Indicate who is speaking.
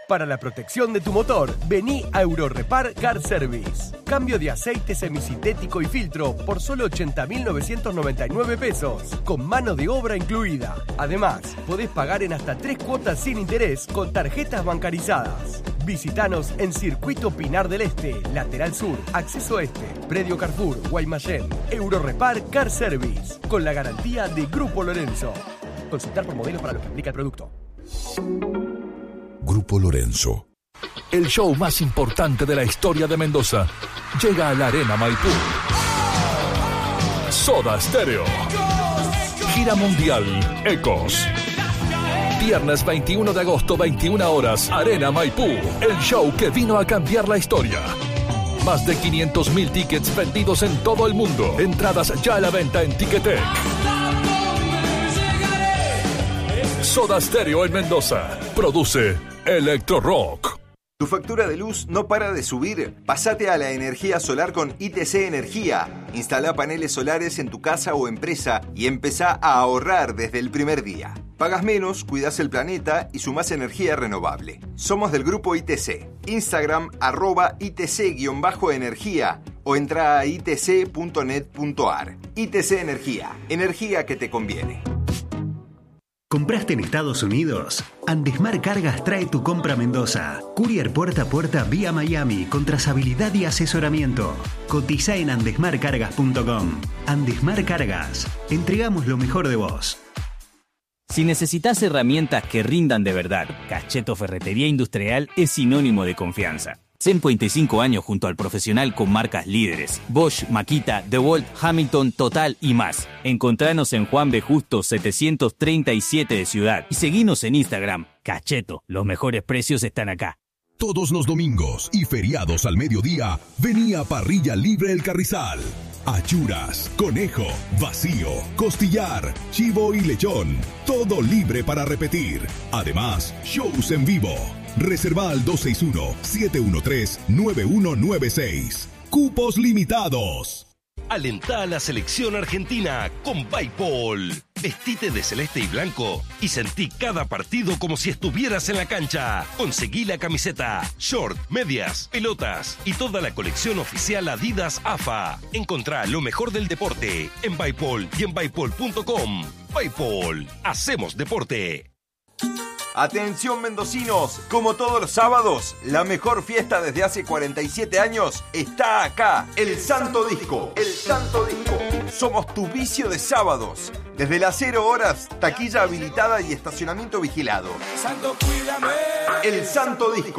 Speaker 1: Para la protección de tu motor, vení a Eurorepar Car Service. Cambio de aceite semisintético y filtro por solo 80.999 pesos, con mano de obra incluida. Además, podés pagar en hasta 3 cuotas sin interés con tarjetas bancarizadas. Visítanos en Circuito Pinar del Este, Lateral Sur, Acceso Este, Predio Carrefour, Guaymallén. Eurorepar Car Service, con la garantía de Grupo Lorenzo. Consultar por modelos para lo que implica el producto.
Speaker 2: Grupo Lorenzo.
Speaker 3: El show más importante de la historia de Mendoza llega a la Arena Maipú. Soda Stereo. Gira mundial Ecos. Viernes 21 de agosto, 21 horas, Arena Maipú. El show que vino a cambiar la historia. Más de 500.000 tickets vendidos en todo el mundo. Entradas ya a la venta en Ticketek. Soda Stereo en Mendoza. Produce Electro Rock.
Speaker 4: ¿Tu factura de luz no para de subir? Pásate a la energía solar con ITC Energía. Instala paneles solares en tu casa o empresa y empezá a ahorrar desde el primer día. Pagas menos, cuidas el planeta y sumás energía renovable. Somos del grupo ITC. Instagram @ITC_energía o entra a itc.net.ar. ITC Energía. Energía que te conviene.
Speaker 5: ¿Compraste en Estados Unidos? Andesmar Cargas trae tu compra a Mendoza. Courier puerta a puerta vía Miami con trazabilidad y asesoramiento. Cotiza en andesmarcargas.com. Andesmar Cargas. Entregamos lo mejor de vos.
Speaker 6: Si necesitas herramientas que rindan de verdad, Cacheto Ferretería Industrial es sinónimo de confianza. 125 años junto al profesional con marcas líderes. Bosch, Makita, DeWalt, Hamilton, Total y más. Encontranos en Juan B. Justo 737 de Ciudad. Y seguinos en Instagram. Cacheto, los mejores precios están acá.
Speaker 2: Todos los domingos y feriados al mediodía, venía Parrilla Libre El Carrizal. Achuras, conejo, vacío, costillar, chivo y lechón. Todo libre para repetir. Además, shows en vivo. Reserva al 261-713-9196. Cupos limitados.
Speaker 7: Alentá a la selección argentina con Bipol. Vestite de celeste y blanco y sentí cada partido como si estuvieras en la cancha. Conseguí la camiseta, short, medias, pelotas y toda la colección oficial Adidas AFA. Encontrá lo mejor del deporte en Bipol y en bipol.com. Bipol, hacemos deporte.
Speaker 4: Atención mendocinos, como todos los sábados, la mejor fiesta desde hace 47 años está acá, el Santo Disco. El Santo Disco. Somos tu vicio de sábados. Desde las 0 horas, taquilla habilitada y estacionamiento vigilado. El Santo Disco.